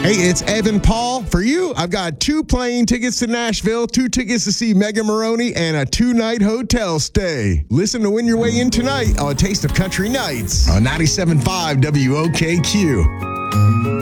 Hey, it's Evan Paul. For you, I've got 2 plane tickets to Nashville, 2 tickets to see Megan Maroney, and a 2-night hotel stay. Listen to Win Your Way In tonight on Taste of Country Nights on 97.5 WOKQ.